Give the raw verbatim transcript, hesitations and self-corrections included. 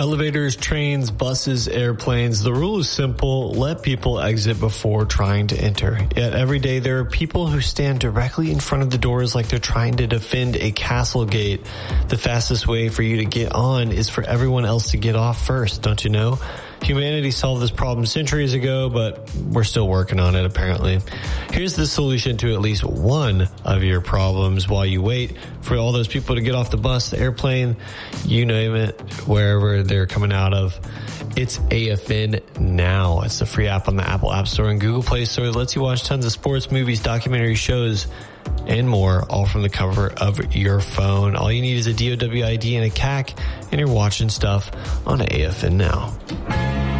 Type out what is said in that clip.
Elevators, trains, buses, airplanes. The rule is simple. Let people exit before trying to enter. Yet every day there are people who stand directly in front of the doors like they're trying to defend a castle gate. The fastest way for you to get on is for everyone else to get off first, don't you know? Humanity solved this problem centuries ago, but we're still working on it, apparently. Here's the solution to at least one of your problems while you wait for all those people to get off the bus, the airplane, you name it, wherever they're coming out of. It's A F N Now. It's the free app on the Apple App Store and Google Play Store. It lets you watch tons of sports, movies, documentaries, shows, and more, all from the cover of your phone. All you need is a D O W I D and a C A C, and you're watching stuff on A F N Now.